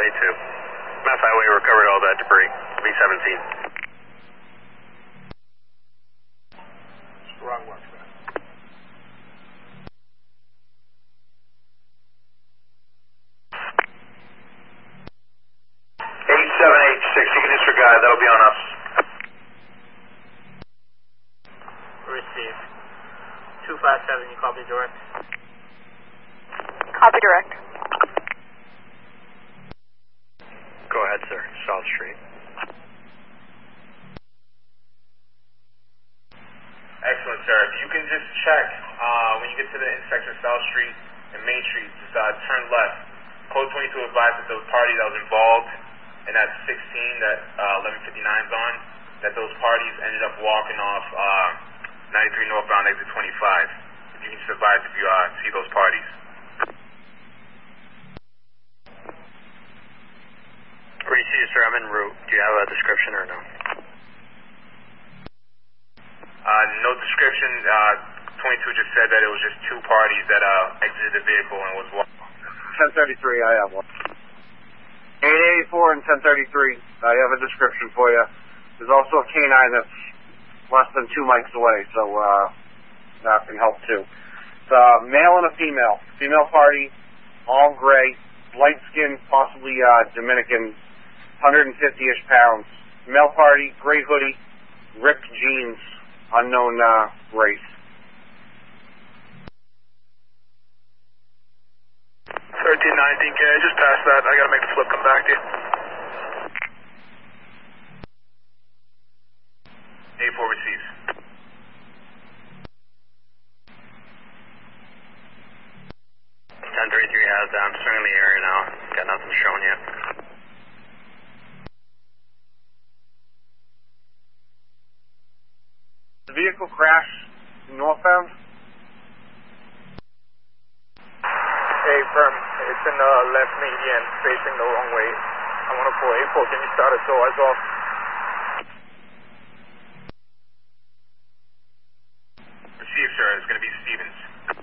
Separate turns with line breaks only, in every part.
72. Mass Highway recovered all that debris. B-17.
Wrong one, sir.
8786, you can disregard, that'll be on us.
Receive. 257, you copy direct?
Copy direct.
Go ahead, sir. South Street.
Excellent, sir. If you can just check when you get to the intersection of South Street and Main Street, just turn left. Code 22 advised that the party that was involved in that 16 that 1159's on, that those parties ended up walking off 93 northbound exit 25. If you can just advise if you see those parties.
Receive, sir. I'm en route. Do you have a description or no?
No description. 22 just said that it was just two parties that exited the vehicle and was walking.
1033, I have one. 884 and 1033, I have a description for you. There's also a canine that's less than 2 mics away, so that can help too. It's a male and a female. Female party, all gray, light skin, possibly Dominican, 150-ish pounds. Male party, gray hoodie, ripped jeans, unknown race.
1319, can I just pass that? I gotta make the flip come back to you.
84 receives.
Ten 33 has that. I'm swinging the area now. Got nothing showing yet.
The vehicle crash northbound?
Hey, firm. It's in the left median, facing the wrong way. I want to pull 84. Can you start it so eyes off?
Receive, sir. It's going to be Stevens.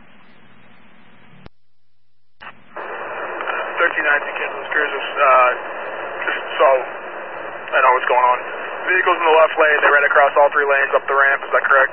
1319 cancel Spears. Just so I know what's going on. Vehicles in the left lane. They ran across all 3 lanes up the ramp. Is that correct?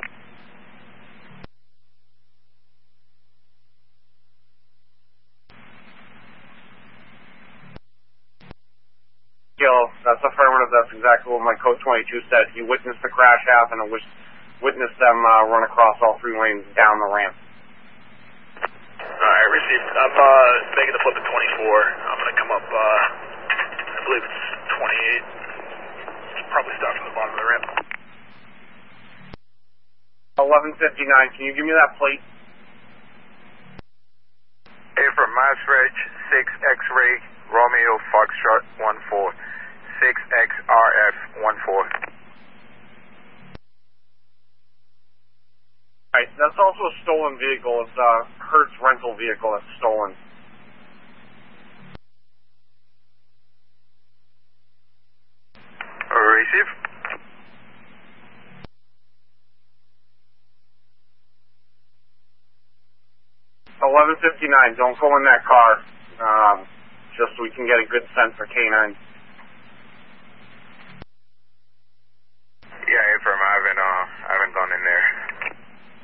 That's affirmative. That's exactly what my code 22 said. He witnessed the crash happen and witnessed them run across all 3 lanes down the ramp.
Alright, received. I'm making the flip at 24. I'm going to come up, I believe it's 28. Probably start from the bottom of the ramp.
1159, can you give me that plate?
A for Maastricht, 6 X-Ray, Romeo Foxtrot 14, 6 XRF 14.
Right, that's also a stolen vehicle. It's a Hertz rental vehicle that's stolen.
Receive.
1159, don't go in that car, just so we can get a good sense for K9.